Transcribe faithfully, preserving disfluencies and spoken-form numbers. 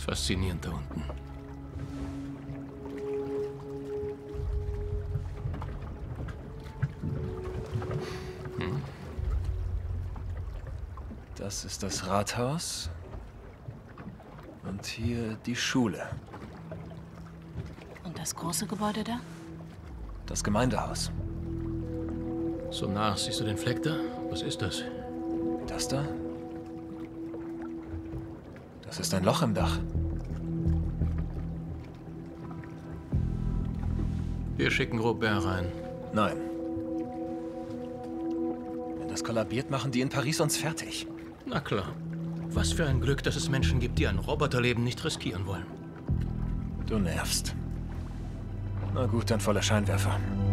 Faszinierend da unten. Hm. Das ist das Rathaus. Und hier die Schule. Und das große Gebäude da? Das Gemeindehaus. So nach, siehst du den Fleck da? Was ist das? Das da? Das ist ein Loch im Dach. Wir schicken Robert rein. Nein. Wenn das kollabiert, machen die in Paris uns fertig. Na klar. Was für ein Glück, dass es Menschen gibt, die ein Roboterleben nicht riskieren wollen. Du nervst. Na gut, dann voller Scheinwerfer.